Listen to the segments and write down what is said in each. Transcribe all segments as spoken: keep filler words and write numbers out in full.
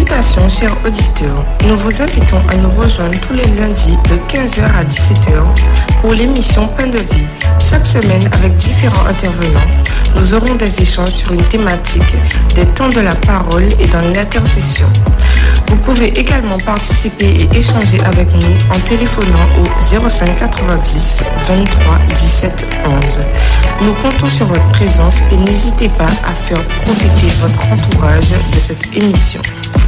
Salutations chers auditeurs, nous vous invitons à nous rejoindre tous les lundis de quinze heures à dix-sept heures pour l'émission Pain de vie. Chaque semaine avec différents intervenants, nous aurons des échanges sur une thématique, des temps de la parole et dans l'intercession. Vous pouvez également participer et échanger avec nous en téléphonant au zéro cinq quatre-vingt-dix vingt-trois dix-sept onze. Nous comptons sur votre présence et n'hésitez pas à faire profiter votre entourage de cette émission.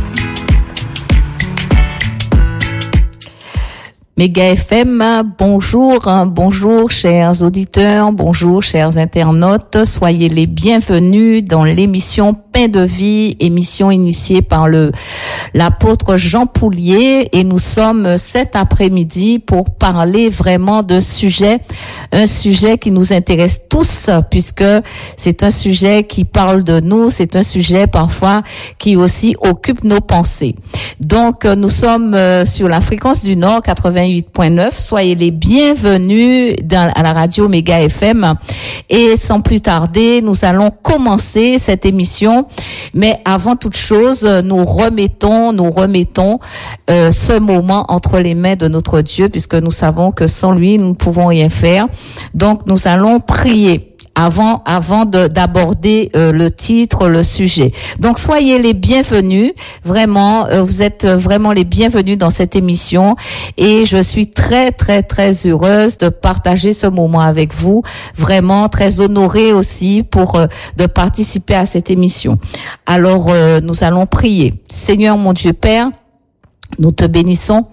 Méga F M, bonjour, bonjour chers auditeurs, bonjour chers internautes, soyez les bienvenus dans l'émission Pain de vie, émission initiée par le l'apôtre Jean Poulier, et nous sommes cet après-midi pour parler vraiment d'un sujet, un sujet qui nous intéresse tous, puisque c'est un sujet qui parle de nous, c'est un sujet parfois qui aussi occupe nos pensées. Donc nous sommes sur la fréquence du Nord quatre-vingt-huit point neuf, soyez les bienvenus dans, à la radio Méga F M, et sans plus tarder, nous allons commencer cette émission. Mais avant toute chose, nous remettons, nous remettons euh, ce moment entre les mains de notre Dieu, puisque nous savons que sans lui, nous ne pouvons rien faire. Donc, nous allons prier avant avant de d'aborder euh, le titre, le sujet. Donc soyez les bienvenus, vraiment euh, vous êtes vraiment les bienvenus dans cette émission, et je suis très très très heureuse de partager ce moment avec vous, vraiment très honorée aussi pour euh, de participer à cette émission. Alors euh, nous allons prier. Seigneur mon Dieu Père, nous te bénissons.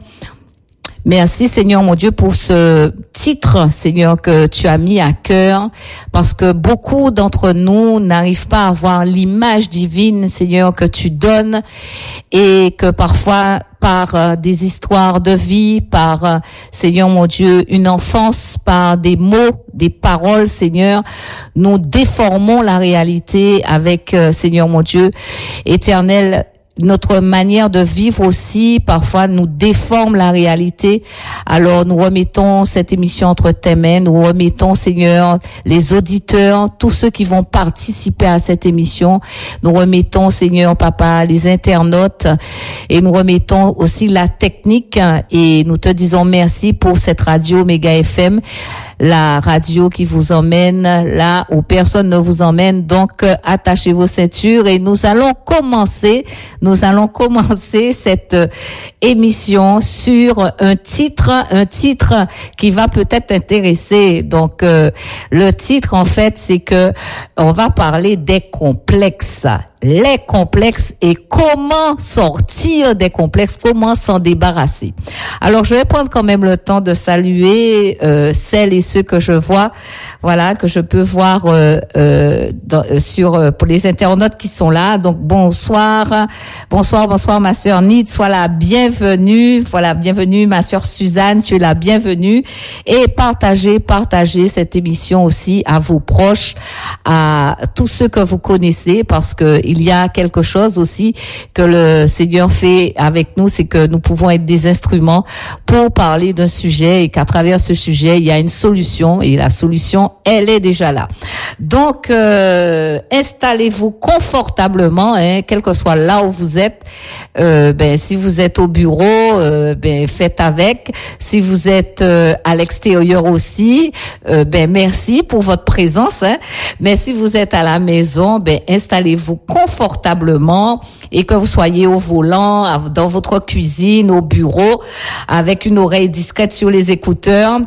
Merci Seigneur mon Dieu pour ce titre, Seigneur, que tu as mis à cœur, parce que beaucoup d'entre nous n'arrivent pas à voir l'image divine, Seigneur, que tu donnes, et que parfois par euh, des histoires de vie, par, euh, Seigneur mon Dieu, une enfance, par des mots, des paroles, Seigneur, nous déformons la réalité avec, euh, Seigneur mon Dieu, éternel. Notre manière de vivre aussi, parfois, nous déforme la réalité. Alors, nous remettons cette émission entre tes mains. Nous remettons, Seigneur, les auditeurs, tous ceux qui vont participer à cette émission. Nous remettons, Seigneur, Papa, les internautes. Et nous remettons aussi la technique. Et nous te disons merci pour cette radio Méga F M. La radio qui vous emmène là où personne ne vous emmène. Donc, euh, attachez vos ceintures et nous allons commencer, nous allons commencer cette euh, émission sur un titre, un titre qui va peut-être intéresser. Donc, euh, le titre, en fait, c'est que on va parler des complexes. Les complexes et comment sortir des complexes, comment s'en débarrasser. Alors, je vais prendre quand même le temps de saluer euh, celles et ceux que je vois, voilà, que je peux voir euh, euh, dans, sur euh, pour les internautes qui sont là. Donc, bonsoir, bonsoir, bonsoir, ma sœur Nid, sois la bienvenue. Voilà, bienvenue, ma sœur Suzanne, tu es la bienvenue. Et partagez, partagez cette émission aussi à vos proches, à tous ceux que vous connaissez, parce que il y a quelque chose aussi que le Seigneur fait avec nous, c'est que nous pouvons être des instruments pour parler d'un sujet, et qu'à travers ce sujet, il y a une solution, et la solution, elle est déjà là. Donc, euh, installez-vous confortablement, hein, quel que soit là où vous êtes. Euh, ben, si vous êtes au bureau, euh, ben, faites avec. Si vous êtes euh, à l'extérieur aussi, euh, ben, merci pour votre présence, hein. Mais si vous êtes à la maison, ben, installez-vous confortablement, et que vous soyez au volant, dans votre cuisine, au bureau, avec une oreille discrète sur les écouteurs.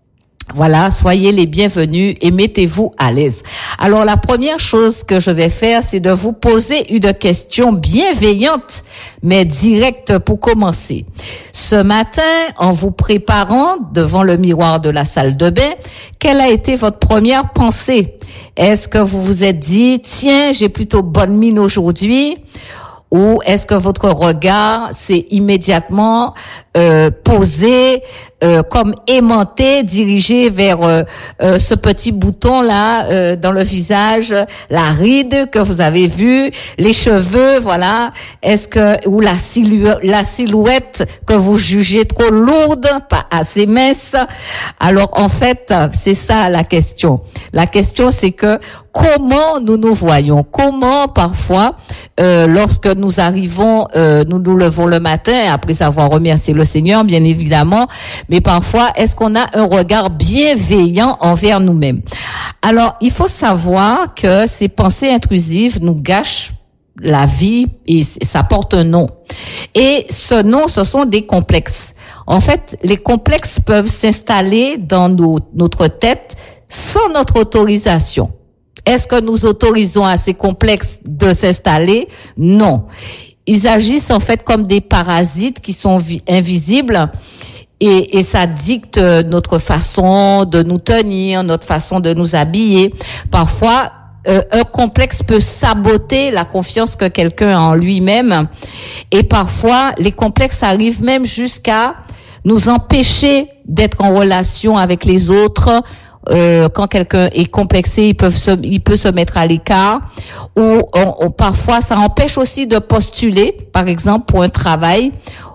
Voilà, soyez les bienvenus et mettez-vous à l'aise. Alors, la première chose que je vais faire, c'est de vous poser une question bienveillante, mais directe pour commencer. Ce matin, en vous préparant devant le miroir de la salle de bain, quelle a été votre première pensée? Est-ce que vous vous êtes dit, tiens, j'ai plutôt bonne mine aujourd'hui? Ou est-ce que votre regard s'est immédiatement euh, posé, euh, comme aimanté, dirigé vers euh, euh, ce petit bouton là euh, dans le visage, la ride que vous avez vue, les cheveux, voilà. Est-ce que ou la silhouette, la silhouette que vous jugez trop lourde, pas assez mince. Alors en fait, c'est ça la question. La question c'est que comment nous nous voyons, comment parfois euh, lorsque nous arrivons, euh, nous nous levons le matin après avoir remercié le Seigneur, bien évidemment, mais parfois est-ce qu'on a un regard bienveillant envers nous-mêmes? Alors il faut savoir que ces pensées intrusives nous gâchent la vie et ça porte un nom. Et ce nom, ce sont des complexes. En fait, les complexes peuvent s'installer dans nos, notre tête sans notre autorisation. Est-ce que nous autorisons à ces complexes de s'installer? Non. Ils agissent en fait comme des parasites qui sont vi- invisibles et, et ça dicte notre façon de nous tenir, notre façon de nous habiller. Parfois, euh, un complexe peut saboter la confiance que quelqu'un a en lui-même et parfois, les complexes arrivent même jusqu'à nous empêcher d'être en relation avec les autres. Euh, quand quelqu'un est complexé, il peut se, il peut se mettre à l'écart. Ou on, on, parfois, ça empêche aussi de postuler, par exemple, pour un travail.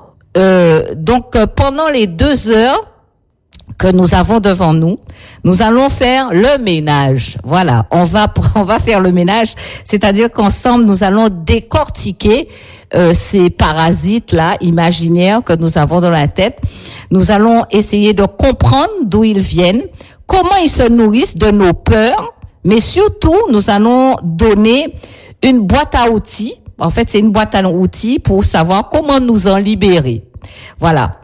Euh, donc, euh, pendant les deux heures que nous avons devant nous, nous allons faire le ménage. Voilà, on va on va faire le ménage, c'est-à-dire qu'ensemble, nous allons décortiquer euh, ces parasites-là imaginaires que nous avons dans la tête. Nous allons essayer de comprendre d'où ils viennent, comment ils se nourrissent de nos peurs, mais surtout, nous allons donner une boîte à outils. En fait, c'est une boîte à outils pour savoir comment nous en libérer. Voilà.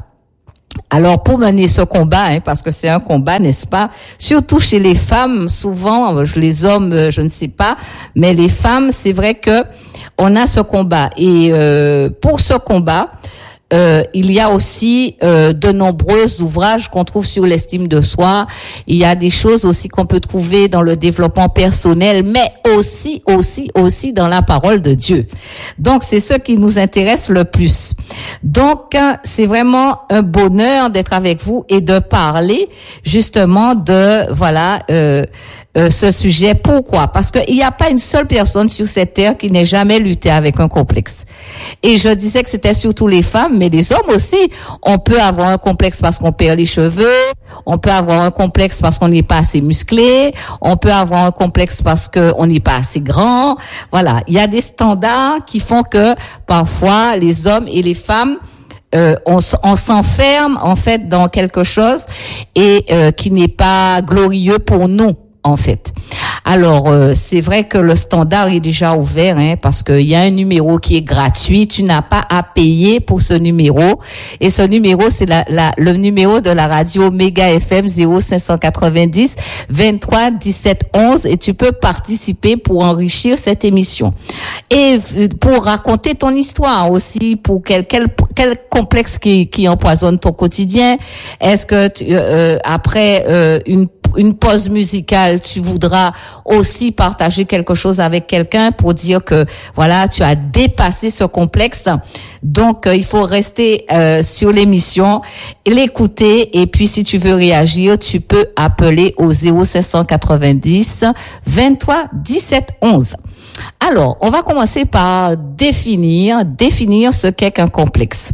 Alors, pour mener ce combat, hein, parce que c'est un combat, n'est-ce pas? Surtout chez les femmes, souvent, les hommes, je ne sais pas, mais les femmes, c'est vrai que on a ce combat. Et euh, pour ce combat, Euh, il y a aussi euh, de nombreux ouvrages qu'on trouve sur l'estime de soi. Il y a des choses aussi qu'on peut trouver dans le développement personnel, mais aussi, aussi, aussi dans la parole de Dieu. Donc, c'est ce qui nous intéresse le plus. Donc, c'est vraiment un bonheur d'être avec vous et de parler justement de, voilà, euh, euh, ce sujet. Pourquoi? Parce qu'il n'y a pas une seule personne sur cette terre qui n'ait jamais lutté avec un complexe. Et je disais que c'était surtout les femmes, mais les hommes aussi. On peut avoir un complexe parce qu'on perd les cheveux, on peut avoir un complexe parce qu'on n'est pas assez musclé, on peut avoir un complexe parce qu'on n'est pas assez grand. Voilà, il y a des standards qui font que parfois les hommes et les femmes Euh, on, on s'enferme en fait dans quelque chose et euh, qui n'est pas glorieux pour nous en fait. Alors euh, c'est vrai que le standard est déjà ouvert, hein, parce qu'il y a un numéro qui est gratuit, tu n'as pas à payer pour ce numéro et ce numéro c'est la, la, le numéro de la radio Méga F M zéro cinq cent quatre-vingt-dix vingt-trois dix-sept onze et tu peux participer pour enrichir cette émission et pour raconter ton histoire aussi, pour quel quel quel complexe qui qui empoisonne ton quotidien. Est-ce que tu, euh, après euh, une une pause musicale, tu voudras aussi partager quelque chose avec quelqu'un pour dire que voilà, tu as dépassé ce complexe. Donc euh, il faut rester euh, sur l'émission, l'écouter et puis si tu veux réagir, tu peux appeler au zéro cinq cent quatre-vingt-dix vingt-trois dix-sept onze. Alors, on va commencer par définir définir ce qu'est qu'un complexe.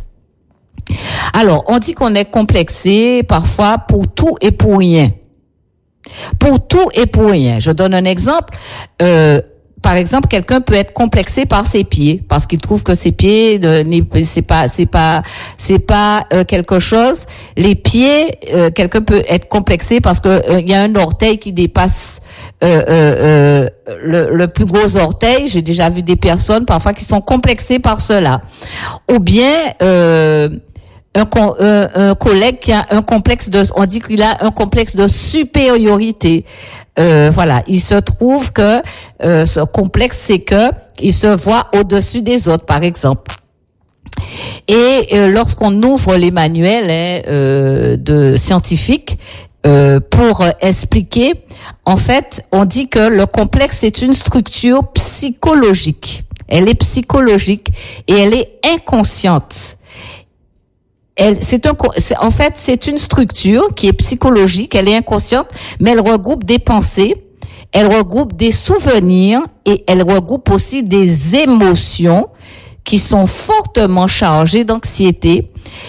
Alors, on dit qu'on est complexé parfois pour tout et pour rien. Pour tout et pour rien. Je donne un exemple. Euh, par exemple, quelqu'un peut être complexé par ses pieds parce qu'il trouve que ses pieds, euh, c'est pas, c'est pas, c'est pas euh, quelque chose. Les pieds, euh, quelqu'un peut être complexé parce que euh, il y a un orteil qui dépasse euh, euh, euh, le, le plus gros orteil. J'ai déjà vu des personnes parfois qui sont complexées par cela. Ou bien euh, Un, un, un collègue qui a un complexe de, on dit qu'il a un complexe de supériorité. Euh, voilà, il se trouve que euh, ce complexe, c'est que il se voit au-dessus des autres, par exemple. Et euh, lorsqu'on ouvre les manuels hein, euh, de scientifiques euh, pour expliquer, en fait, on dit que le complexe c'est une structure psychologique. Elle est psychologique et elle est inconsciente. elle, c'est un, c'est, en fait, c'est une structure qui est psychologique, elle est inconsciente, mais elle regroupe des pensées, elle regroupe des souvenirs et elle regroupe aussi des émotions qui sont fortement chargées d'anxiété.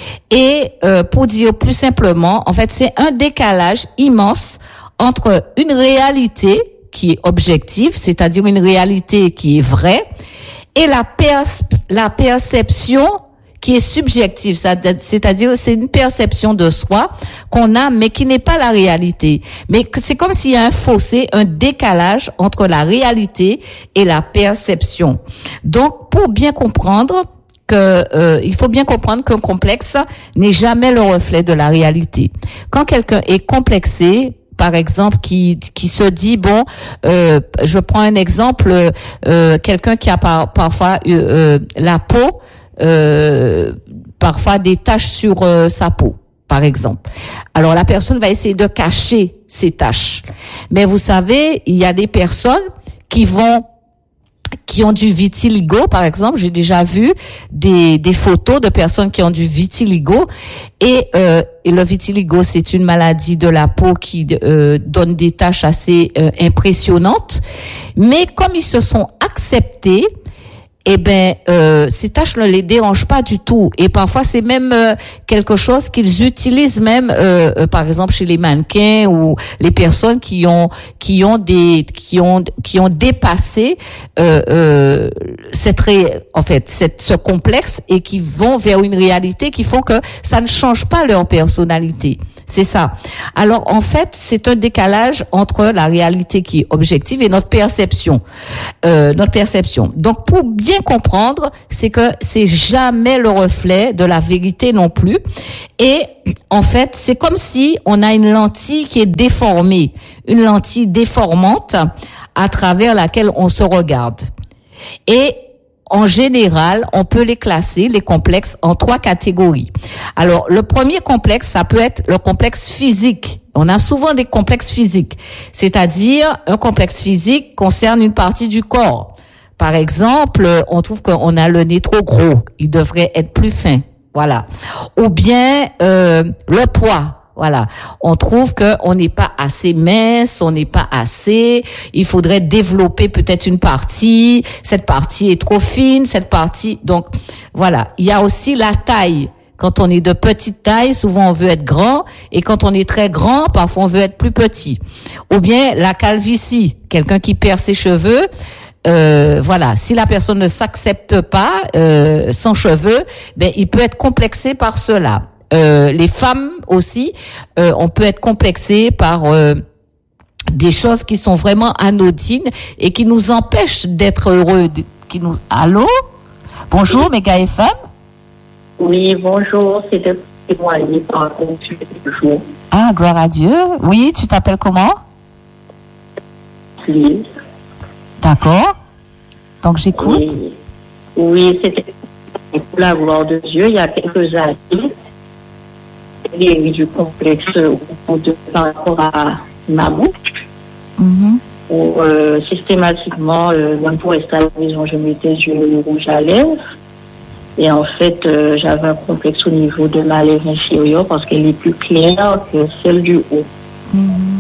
Et euh, pour dire plus simplement, en fait, c'est un décalage immense entre une réalité qui est objective, c'est-à-dire une réalité qui est vraie, et la, pers- la perception qui est subjective, c'est-à-dire c'est une perception de soi qu'on a, mais qui n'est pas la réalité. Mais c'est comme s'il y a un fossé, un décalage entre la réalité et la perception. Donc, pour bien comprendre que euh, il faut bien comprendre qu'un complexe n'est jamais le reflet de la réalité. Quand quelqu'un est complexé, par exemple, qui qui se dit bon, euh, je prends un exemple, euh, quelqu'un qui a par, parfois euh, euh, la peau, euh, parfois des taches sur euh, sa peau, par exemple. Alors la personne va essayer de cacher ces taches, mais vous savez, il y a des personnes qui vont qui ont du vitiligo, par exemple. J'ai déjà vu des des photos de personnes qui ont du vitiligo et euh, et le vitiligo, c'est une maladie de la peau qui euh, donne des taches assez euh, impressionnantes. Mais comme ils se sont acceptés, eh ben euh, ces tâches ne les dérangent pas du tout, et parfois c'est même euh, quelque chose qu'ils utilisent même euh, euh, par exemple chez les mannequins ou les personnes qui ont qui ont des qui ont qui ont dépassé euh, euh, cette ré, en fait cette ce complexe et qui vont vers une réalité qui font que ça ne change pas leur personnalité. C'est ça. Alors, en fait, c'est un décalage entre la réalité qui est objective et notre perception. Euh, notre perception. Donc, pour bien comprendre, c'est que c'est jamais le reflet de la vérité non plus. Et, en fait, c'est comme si on a une lentille qui est déformée. Une lentille déformante à travers laquelle on se regarde. Et, en général, on peut les classer, les complexes, en trois catégories. Alors, le premier complexe, ça peut être le complexe physique. On a souvent des complexes physiques. C'est-à-dire, un complexe physique concerne une partie du corps. Par exemple, on trouve qu'on a le nez trop gros. Il devrait être plus fin. Voilà. Ou bien, euh, le poids. Voilà, on trouve que on n'est pas assez mince, on n'est pas assez. Il faudrait développer peut-être une partie. Cette partie est trop fine, cette partie. Donc voilà, il y a aussi la taille. Quand on est de petite taille, souvent on veut être grand, et quand on est très grand, parfois on veut être plus petit. Ou bien la calvitie, quelqu'un qui perd ses cheveux. Euh, voilà, si la personne ne s'accepte pas euh, sans cheveux, ben il peut être complexé par cela. Euh, les femmes aussi, euh, on peut être complexé par euh, des choses qui sont vraiment anodines et qui nous empêchent d'être heureux. Qui nous... Allô? Bonjour, Méga F M. Oui, bonjour, c'était témoigné par contre bonjour. Ah, gloire à Dieu. Oui, tu t'appelles comment? Oui. D'accord. Donc j'écoute. Oui, oui, c'était pour la gloire de Dieu, il y a quelques années. Il y a eu du complexe de, par rapport à ma bouche. Mm-hmm. Où euh, systématiquement, euh, même pour rester à la maison, je mettais du rouge à lèvres. Et en fait, euh, j'avais un complexe au niveau de ma lèvre inférieure parce qu'elle est plus claire que celle du haut. Mm-hmm.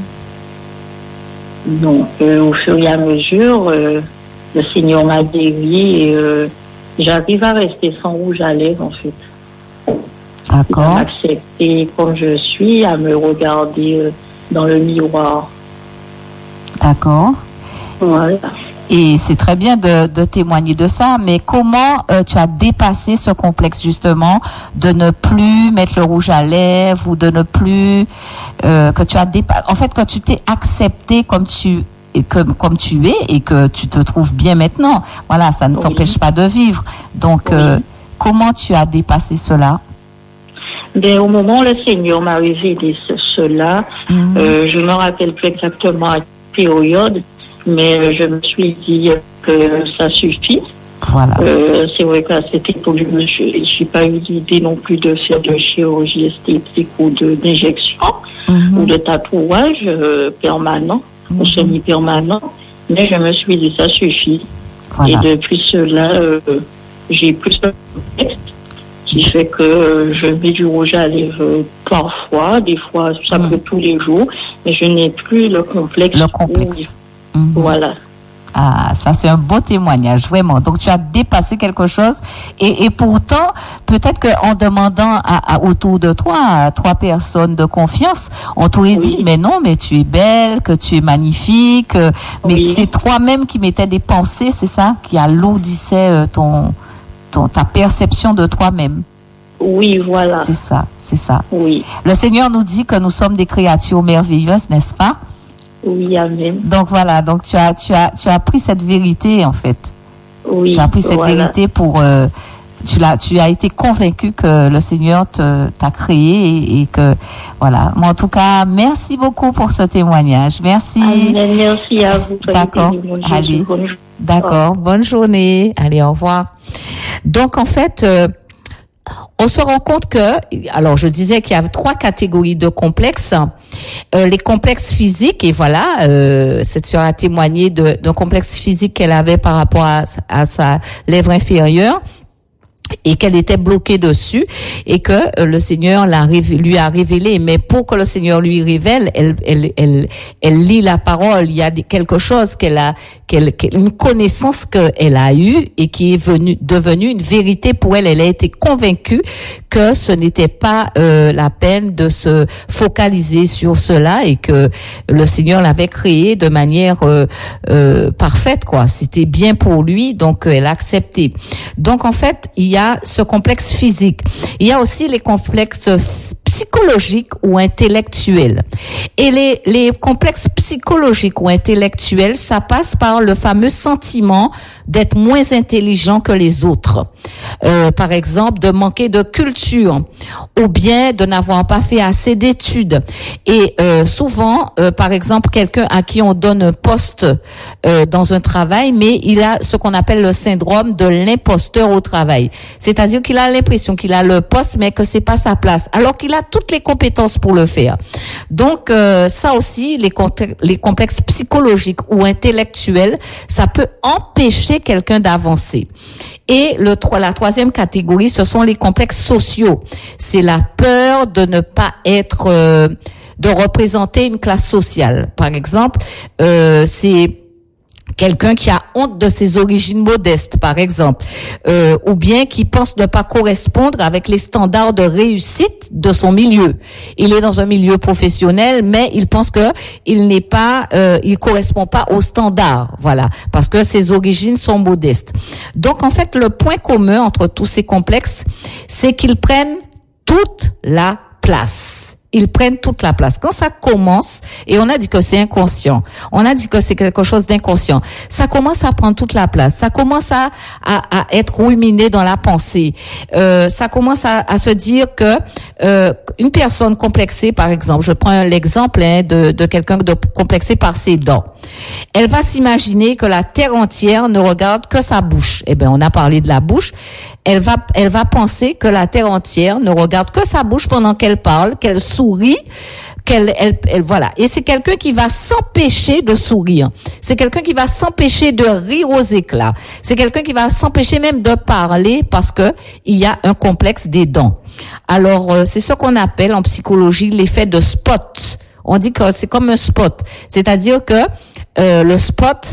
Donc, euh, au fur et à mesure, euh, le Seigneur m'a guéri et euh, j'arrive à rester sans rouge à lèvres, en fait. D'accord. À m'accepter comme je suis, à me regarder euh, dans le miroir. D'accord. Voilà. Et c'est très bien de, de témoigner de ça, mais comment euh, tu as dépassé ce complexe justement de ne plus mettre le rouge à lèvres ou de ne plus euh, que tu as dépassé, en fait, quand tu t'es accepté comme tu et comme comme tu es et que tu te trouves bien maintenant, voilà, ça ne Oui. t'empêche pas de vivre. Donc, Oui. euh, comment tu as dépassé cela? Ben, au moment où le Seigneur m'a révélé ce, cela, Mmh. euh, je ne me rappelle plus exactement à quelle période, mais euh, je me suis dit que ça suffit. Voilà. Euh, c'est vrai qu'à cette époque, je n'ai pas eu l'idée non plus de faire de chirurgie esthétique ou de, d'injection Mmh. ou de tatouage euh, permanent, Mmh. ou semi-permanent, mais je me suis dit ça suffit. Voilà. Et depuis cela, euh, j'ai plus de complexe. qui fait que je mets du rouge à lèvres parfois, des fois ça mmh. peut tous les jours, mais je n'ai plus le complexe. Le complexe. Où, mmh. Voilà. Ah, ça c'est un beau témoignage, vraiment. Donc tu as dépassé quelque chose et, et pourtant, peut-être qu'en demandant à, à, autour de toi, à trois personnes de confiance, on t'aurait oui. dit, mais non, mais tu es belle, que tu es magnifique, mais oui. c'est toi-même qui mettais des pensées, c'est ça, qui alourdissait ton, ton, ta perception de toi-même. Oui, voilà. C'est ça, c'est ça. Oui. Le Seigneur nous dit que nous sommes des créatures merveilleuses, n'est-ce pas? Oui, amen. Donc voilà, donc tu as, tu as, tu as pris cette vérité en fait. Oui. Tu as pris cette voilà. vérité pour, euh, tu l'as, tu as été convaincu que le Seigneur te, t'a créé et, et que voilà. Mais en tout cas, merci beaucoup pour ce témoignage. Merci. Amen, merci à vous. D'accord. Allez. D'accord. Bonne journée. Allez, au revoir. Donc en fait. Euh, On se rend compte que, alors je disais qu'il y a trois catégories de complexes. Euh, les complexes physiques, et voilà, euh, cette sœur a témoigné de, d'un complexe physique qu'elle avait par rapport à, à sa lèvre inférieure et qu'elle était bloquée dessus et que euh, le Seigneur l'a révélé, lui a révélé. Mais pour que le Seigneur lui révèle, elle, elle, elle, elle lit la parole. Il y a des, quelque chose qu'elle a, qu'elle, une connaissance qu'elle a eue et qui est venue, devenue une vérité pour elle. Elle a été convaincue que ce n'était pas euh, la peine de se focaliser sur cela et que le Seigneur l'avait créé de manière euh, euh, parfaite, quoi. C'était bien pour lui, donc euh, elle a accepté. Donc en fait, il y a ce complexe physique. Il y a aussi les complexes psychologiques ou intellectuels. Et les, les complexes psychologiques ou intellectuels, ça passe par le fameux sentiment d'être moins intelligent que les autres. Euh, par exemple, de manquer de culture ou bien de n'avoir pas fait assez d'études. Et euh, souvent, euh, par exemple, quelqu'un à qui on donne un poste euh, dans un travail, mais il a ce qu'on appelle le syndrome de l'imposteur au travail. C'est-à-dire qu'il a l'impression qu'il a le poste, mais que c'est pas sa place, alors qu'il a toutes les compétences pour le faire. Donc, euh, ça aussi, les, les complexes psychologiques ou intellectuels, ça peut empêcher quelqu'un d'avancer. Et le, la troisième catégorie, ce sont les complexes sociaux. C'est la peur de ne pas être, euh, de représenter une classe sociale. Par exemple, euh, c'est quelqu'un qui a honte de ses origines modestes, par exemple, euh, ou bien qui pense ne pas correspondre avec les standards de réussite de son milieu. Il est dans un milieu professionnel, mais il pense que il n'est pas, euh, il correspond pas aux standards, voilà, parce que ses origines sont modestes. Donc, en fait, le point commun entre tous ces complexes, c'est qu'ils prennent toute la place. Ils prennent toute la place. Quand ça commence, et on a dit que c'est inconscient, on a dit que c'est quelque chose d'inconscient, ça commence à prendre toute la place, ça commence à, à, à être ruminé dans la pensée, euh, ça commence à, à se dire que euh, une personne complexée, par exemple, je prends l'exemple hein, de, de quelqu'un de complexé par ses dents, elle va s'imaginer que la terre entière ne regarde que sa bouche. Eh bien, on a parlé de la bouche. Elle va, elle va penser que la terre entière ne regarde que sa bouche pendant qu'elle parle, qu'elle sourit, qu'elle, elle, elle, voilà. Et c'est quelqu'un qui va s'empêcher de sourire. C'est quelqu'un qui va s'empêcher de rire aux éclats. C'est quelqu'un qui va s'empêcher même de parler parce que il y a un complexe des dents. Alors, euh, c'est ce qu'on appelle en psychologie l'effet de spot. On dit que c'est comme un spot. C'est-à-dire que euh, le spot,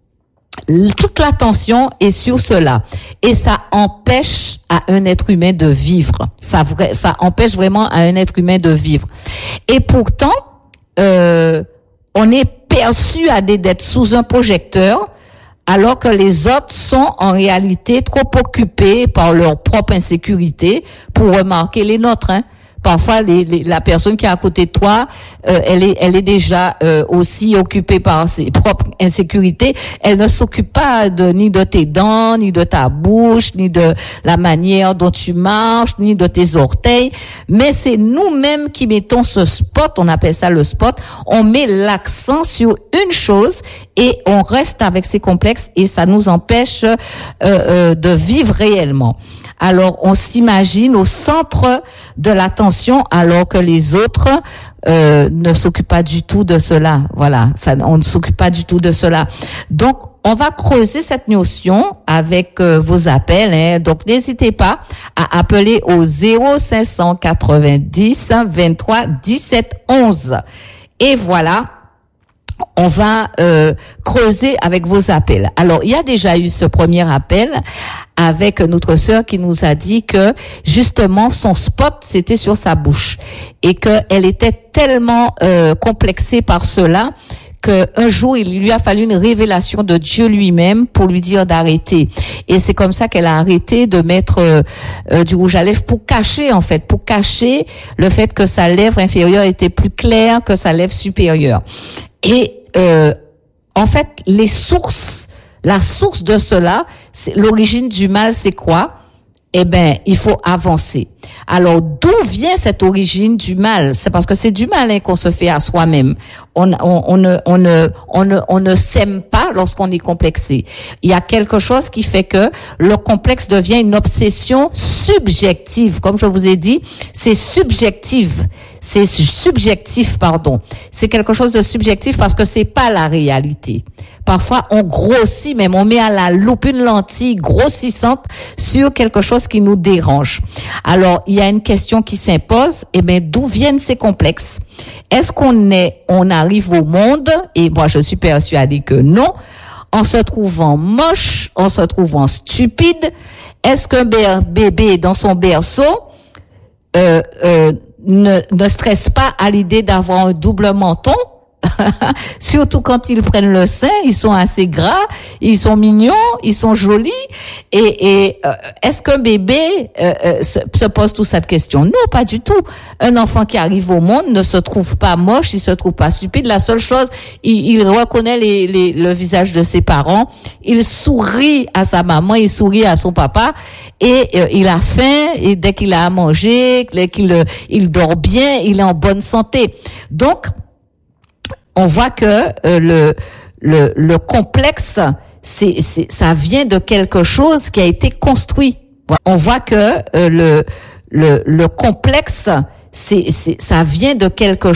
toute l'attention est sur cela et ça empêche à un être humain de vivre. Ça, vrai, ça empêche vraiment à un être humain de vivre. Et pourtant, euh, on est perçu à d'être sous un projecteur alors que les autres sont en réalité trop occupés par leur propre insécurité pour remarquer les nôtres, hein. Parfois, les, les, la personne qui est à côté de toi, euh, elle est, elle est déjà euh, aussi occupée par ses propres insécurités. Elle ne s'occupe pas de ni de tes dents, ni de ta bouche, ni de la manière dont tu marches, ni de tes orteils. Mais c'est nous-mêmes qui mettons ce spot. On appelle ça le spot. On met l'accent sur une chose et on reste avec ces complexes et ça nous empêche euh, euh, de vivre réellement. Alors, on s'imagine au centre de l'attention alors que les autres euh, ne s'occupent pas du tout de cela. Voilà, ça, on ne s'occupe pas du tout de cela. Donc, on va creuser cette notion avec euh, vos appels. Hein. Donc, n'hésitez pas à appeler au zéro cinq cent quatre-vingt-dix vingt-trois dix-sept onze. Et voilà, on va euh, creuser avec vos appels. Alors, il y a déjà eu ce premier appel avec notre sœur qui nous a dit que justement son spot c'était sur sa bouche et que elle était tellement euh, complexée par cela qu'un jour il lui a fallu une révélation de Dieu lui-même pour lui dire d'arrêter. Et c'est comme ça qu'elle a arrêté de mettre euh, euh, du rouge à lèvres pour cacher en fait, pour cacher le fait que sa lèvre inférieure était plus claire que sa lèvre supérieure. Et euh, en fait, les sources, la source de cela, c'est l'origine du mal, c'est quoi? Eh ben, il faut avancer. Alors, d'où vient cette origine du mal? C'est parce que c'est du mal hein, qu'on se fait à soi-même. On, on, on ne, on ne, on ne, on ne s'aime pas lorsqu'on est complexé. Il y a quelque chose qui fait que le complexe devient une obsession subjective. Comme je vous ai dit, c'est subjectif. C'est subjectif, pardon. C'est quelque chose de subjectif parce que c'est pas la réalité. Parfois, on grossit, même on met à la loupe une lentille grossissante sur quelque chose qui nous dérange. Alors, il y a une question qui s'impose. Eh bien, d'où viennent ces complexes? Est-ce qu'on est, on arrive au monde, et moi je suis persuadée que non, en se trouvant moche, en se trouvant stupide? Est-ce qu'un bébé dans son berceau euh, euh, ne, ne stresse pas à l'idée d'avoir un double menton? Surtout quand ils prennent le sein, ils sont assez gras, ils sont mignons, ils sont jolis. Et, et euh, est-ce qu'un bébé euh, euh, se, se pose toute cette question? Non, pas du tout. Un enfant qui arrive au monde ne se trouve pas moche, il se trouve pas stupide. La seule chose, il, il reconnaît les, les, le visage de ses parents, il sourit à sa maman, il sourit à son papa, et euh, il a faim. Et dès qu'il a à manger, dès qu'il il dort bien, il est en bonne santé. Donc on voit que euh, le le le complexe, c'est c'est ça vient de quelque chose qui a été construit. On voit que euh, le le le complexe, c'est c'est ça vient de quelque